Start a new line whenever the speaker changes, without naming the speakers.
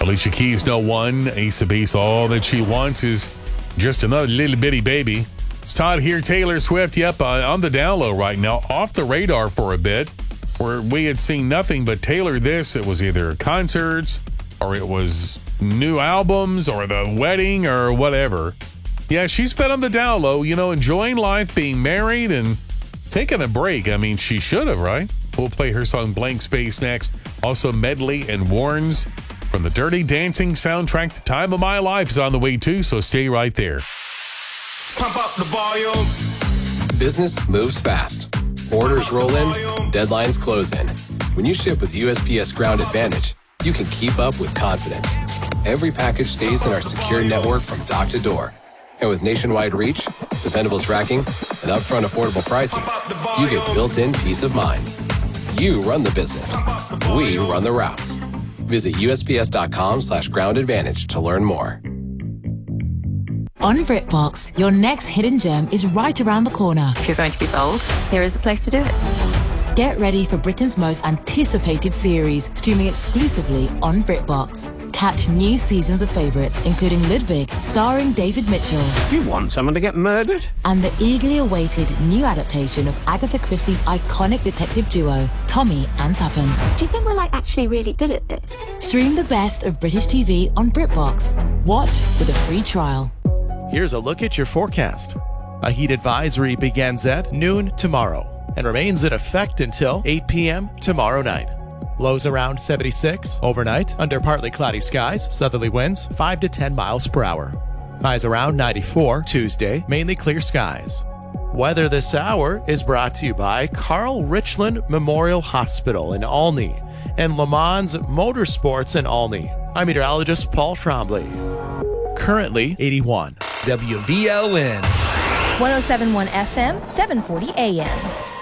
Alicia Keys, No One. Ace of Base, all that she wants is just another little bitty baby. It's Todd here. Taylor Swift, on the down low right now, off the radar for a bit, where we had seen nothing but Taylor this. It was either concerts or it was new albums or the wedding or whatever. Yeah, she's been on the down low, enjoying life, being married and taking a break. I mean, she should have, right? We'll play her song Blank Space next. Also, Medley and Warns from the Dirty Dancing soundtrack. The Time of My Life is on the way too, so stay right there.
Pump up the volume.
Business moves fast. Orders roll in, deadlines close in. When you ship with USPS Ground Advantage, you can keep up with confidence. Every package stays in our secure network from dock to door. And with nationwide reach, dependable tracking, and upfront affordable pricing, you get built-in peace of mind. You run the business. We run the routes. Visit USPS.com/Ground Advantage to learn more.
On BritBox, your next hidden gem is right around the corner.
If you're going to be bold, here is the place to do it.
Get ready for Britain's most anticipated series, streaming exclusively on BritBox. Catch new seasons of favourites, including Ludwig, starring David Mitchell.
You want someone to get murdered?
And the eagerly awaited new adaptation of Agatha Christie's iconic detective duo, Tommy and Tuppence.
Do you think we're actually really good at this?
Stream the best of British TV on BritBox. Watch with a free trial.
Here's a look at your forecast. A heat advisory begins at noon tomorrow and remains in effect until 8 p.m. tomorrow night. Lows around 76 overnight under partly cloudy skies, southerly winds 5 to 10 miles per hour. Highs around 94 Tuesday, mainly clear skies. Weather this hour is brought to you by Carl Richland Memorial Hospital in Olney and Le Mans Motorsports in Olney. I'm meteorologist Paul Trombley. Currently 81.
WVLN
107.1 FM, 740 AM.